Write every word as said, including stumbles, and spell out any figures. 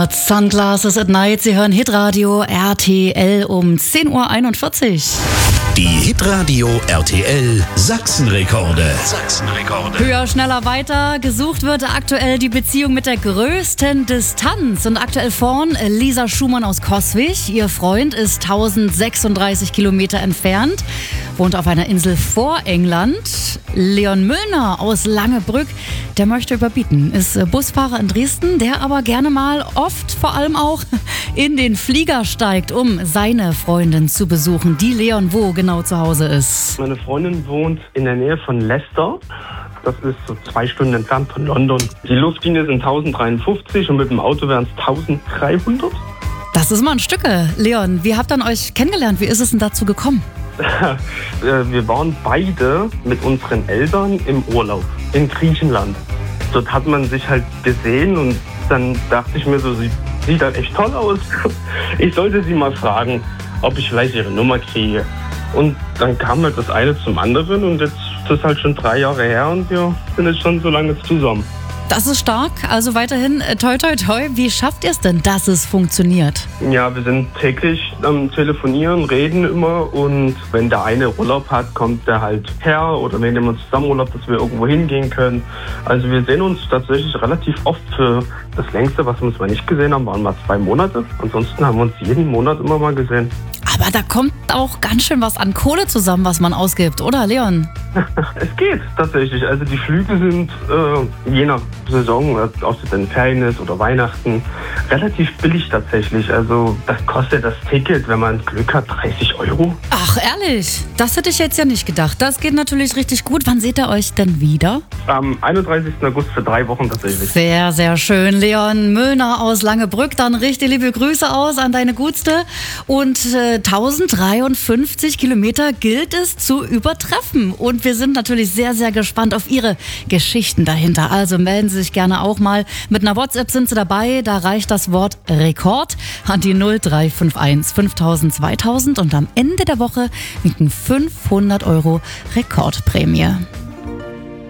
Sunglasses at Night, Sie hören Hitradio R T L um zehn Uhr einundvierzig. Die Hitradio R T L Sachsenrekorde. Sachsenrekorde. Höher, schneller, weiter. Gesucht wird aktuell die Beziehung mit der größten Distanz. Und aktuell vorn Lisa Schumann aus Coswig. Ihr Freund ist tausendsechsunddreißig Kilometer entfernt, wohnt auf einer Insel vor England. Leon Müllner aus Langebrück, der möchte überbieten. Ist Busfahrer in Dresden, der aber gerne mal, oft vor allem auch, in den Flieger steigt, um seine Freundin zu besuchen, die Leon wo genau zu Hause ist. Meine Freundin wohnt in der Nähe von Leicester. Das ist so zwei Stunden entfernt von London. Die Luftlinie sind tausenddreiundfünfzig und mit dem Auto wären es tausenddreihundert. Das ist mal ein Stücke. Leon, wie habt ihr euch kennengelernt? Wie ist es denn dazu gekommen? Wir waren beide mit unseren Eltern im Urlaub in Griechenland. Dort hat man sich halt gesehen und dann dachte ich mir so, sie sieht halt echt toll aus. Ich sollte sie mal fragen, ob ich vielleicht ihre Nummer kriege. Und dann kam halt das eine zum anderen und jetzt ist das halt schon drei Jahre her und wir sind jetzt schon so lange zusammen. Das ist stark, also weiterhin toi toi toi. Wie schafft ihr es denn, dass es funktioniert? Ja, wir sind täglich am Telefonieren, reden immer und wenn der eine Urlaub hat, kommt der halt her oder wir nehmen uns zusammen Urlaub, dass wir irgendwo hingehen können. Also wir sehen uns tatsächlich relativ oft. Für das längste, was wir uns mal nicht gesehen haben, waren mal zwei Monate. Ansonsten haben wir uns jeden Monat immer mal gesehen. Aber da kommt auch ganz schön was an Kohle zusammen, was man ausgibt, oder Leon? Es geht tatsächlich. Also die Flüge sind äh, je nach Saison, ob es dann Ferien ist oder Weihnachten, relativ billig tatsächlich. Also das kostet das Ticket, wenn man Glück hat, dreißig Euro. Ach ehrlich, das hätte ich jetzt ja nicht gedacht. Das geht natürlich richtig gut. Wann seht ihr euch denn wieder? Am einunddreißigsten August für drei Wochen tatsächlich. Sehr, sehr schön. Leon Müllner aus Langebrück, dann richtig liebe Grüße aus an deine Gutste. Und äh, tausenddreiundfünfzig Kilometer gilt es zu übertreffen. Und wir sind natürlich sehr, sehr gespannt auf Ihre Geschichten dahinter. Also melden Sie sich gerne auch mal. Mit einer WhatsApp sind Sie dabei. Da reicht das Wort Rekord an die null drei fünf eins fünftausend zweitausend. Und am Ende der Woche winken fünfhundert Euro Rekordprämie.